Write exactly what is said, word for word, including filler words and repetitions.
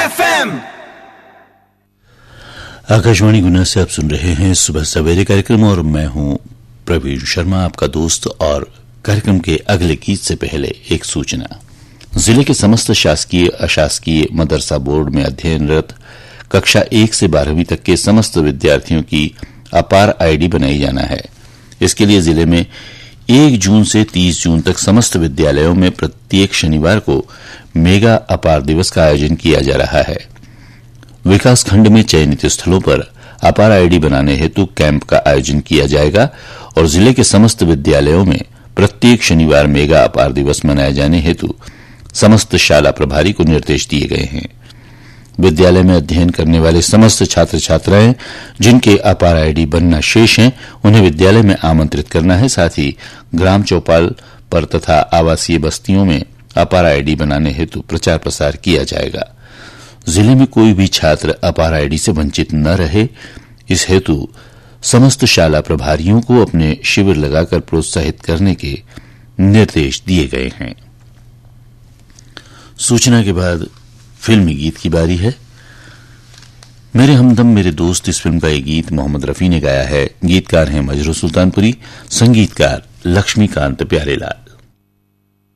F M. Akashvani गुना से आप सुन रहे हैं सुबह सवेरे कार्यक्रम और मैं हूं प्रवीण शर्मा, आपका दोस्त। और कार्यक्रम के अगले गीत से पहले एक सूचना। जिले के समस्त शासकीय अशासकीय मदरसा बोर्ड में अध्ययनरत कक्षा एक से बारहवीं तक के समस्त विद्यार्थियों की अपार आईडी बनाई जाना है। इसके लिए जिले में एक जून से तीस जून तक समस्त विद्यालयों में प्रत्येक शनिवार को मेगा अपार दिवस का आयोजन किया जा रहा है। विकास खंड में चयनित स्थलों पर अपार आईडी बनाने हेतु कैंप का आयोजन किया जाएगा और जिले के समस्त विद्यालयों में प्रत्येक शनिवार मेगा अपार दिवस मनाए जाने हेतु समस्त शाला प्रभारी को निर्देश दिए गए हैं। विद्यालय में अध्ययन करने वाले समस्त छात्र छात्राएं जिनके अपार आईडी बनना शेष हैं, उन्हें विद्यालय में आमंत्रित करना है। साथ ही ग्राम चौपाल पर तथा आवासीय बस्तियों में अपार आईडी बनाने हेतु प्रचार प्रसार किया जाएगा। जिले में कोई भी छात्र अपार आईडी से वंचित न रहे, इस हेतु समस्त शाला प्रभारियों को अपने शिविर लगाकर प्रोत्साहित करने के निर्देश दिए गए हैं। सूचना के बाद फिल्मी गीत की बारी है। मेरे हमदम मेरे दोस्त, इस फिल्म का ये गीत मोहम्मद रफी ने गाया है। गीतकार हैं मजरू सुल्तानपुरी, संगीतकार लक्ष्मीकांत प्यारेलाल।